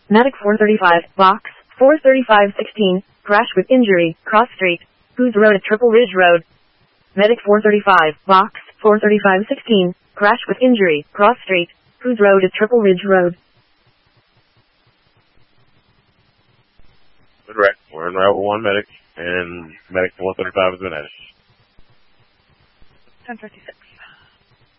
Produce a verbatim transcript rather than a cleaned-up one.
Medic four thirty-five, box, four thirty-five sixteen, crash with injury, cross street, whose road at Triple Ridge Road. Medic four thirty-five, box, four thirty-five sixteen, crash with injury, cross street, whose road at Triple Ridge Road. Good wreck. We're in Route one medic, and medic four thirty-five has been added. ten fifty-six.